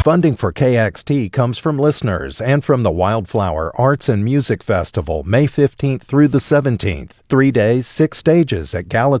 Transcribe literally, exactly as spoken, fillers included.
Funding for K X T comes from listeners and from the Wildflower Arts and Music Festival, May fifteenth through the seventeenth. Three days, six stages at Gallatin